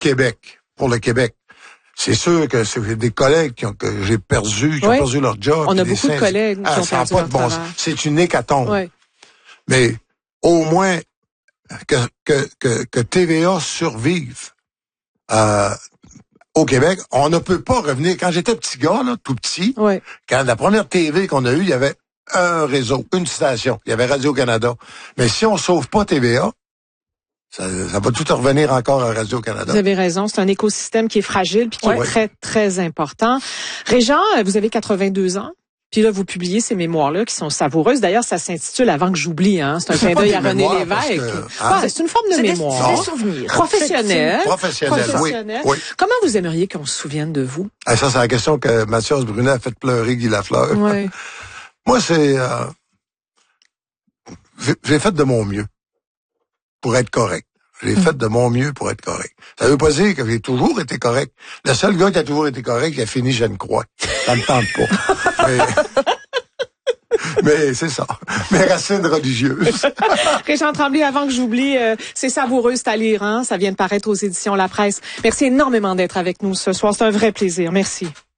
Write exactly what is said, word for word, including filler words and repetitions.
Québec, pour le Québec. C'est sûr que c'est des collègues qui ont, que j'ai perdu, qui oui. ont perdu leur job. On a beaucoup de collègues qui ah, ont perdu leur travail. Bon, c'est une hécatombe. Oui. Mais au moins que, que, que, que T V A survive euh, au Québec, on ne peut pas revenir. Quand j'étais petit gars, là, tout petit, oui. quand la première T V qu'on a eue, il y avait un réseau, une station. Il y avait Radio-Canada. Mais si on sauve pas T V A, Ça, ça va tout revenir encore à Radio-Canada. Vous avez raison, c'est un écosystème qui est fragile puis qui ouais. est très, très important. Régent, vous avez quatre-vingt-deux ans. Puis là, vous publiez ces mémoires-là qui sont savoureuses. D'ailleurs, ça s'intitule Avant que j'oublie. Hein. C'est un clin d'œil à René Lévesque. Que, hein? ouais, c'est une forme de c'est mémoire. C'est des souvenirs. Professionnel. Professionnel, Professionnel. Oui, oui. Comment vous aimeriez qu'on se souvienne de vous? Ah, ça, c'est la question que Mathias Brunet a fait pleurer Guy Lafleur. Oui. Moi, c'est... Euh, j'ai fait de mon mieux pour être correct. J'ai mmh. fait de mon mieux pour être correct. Ça veut pas dire que j'ai toujours été correct. Le seul gars qui a toujours été correct, il a fini je ne crois. Ça me tente pas. Mais, mais c'est ça. Mes racines religieuses. Régent Tremblay, avant que j'oublie, euh, c'est savoureux, c'est à lire, hein? Ça vient de paraître aux éditions La Presse. Merci énormément d'être avec nous ce soir. C'est un vrai plaisir. Merci.